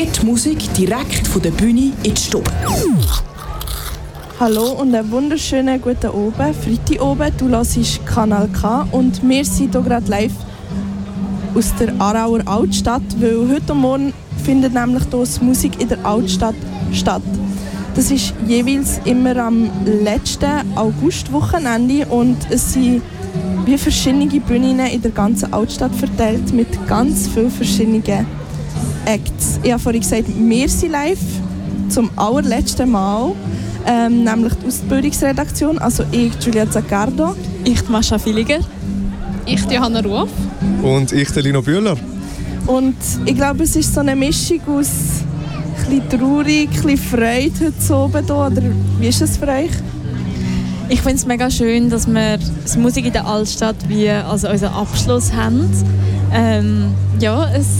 Hitmusik direkt von der Bühne in die Stube. Hallo und einen wunderschönen guten Abend. Freitag oben, du hörst Kanal K und wir sind hier gerade live aus der Aarauer Altstadt, weil heute Morgen findet nämlich hier das Musik in der Altstadt statt. Das ist jeweils immer am letzten Augustwochenende und es sind wie verschiedene Bühnen in der ganzen Altstadt verteilt mit ganz vielen verschiedenen Acts. Ich habe vorhin gesagt, wir sind live zum allerletzten Mal, nämlich die Ausbildungsredaktion, also ich, Julia Zaccardo. Ich, Mascha Villiger. Ich, Johanna Ruf. Und ich, Lino Bühler. Und ich glaube, es ist so eine Mischung aus ein bisschen traurig, ein bisschen Freude heute oben hier. Oder wie ist es für euch? Ich finde es mega schön, dass wir das Musik in der Altstadt wie als unseren Abschluss haben. Ja, es